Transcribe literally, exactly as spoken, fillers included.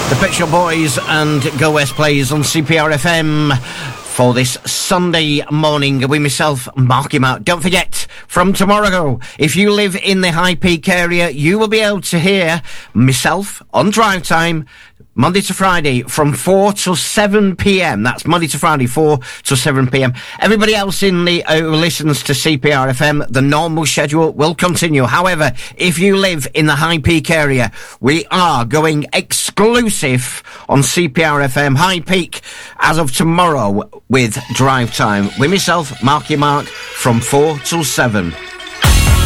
The Pet Shop Boys and Go West plays on C P R F M for this Sunday morning with myself, Marky Mark. Don't forget, from tomorrow, if you live in the High Peak area, you will be able to hear myself on Drive Time Monday to Friday from four till seven p.m. That's Monday to Friday, four till seven p.m. Everybody else in the uh, who listens to C P R F M, the normal schedule will continue. However, if you live in the High Peak area, we are going exclusive on C P R F M High Peak as of tomorrow with Drive Time with myself, Marky Mark, from four till seven.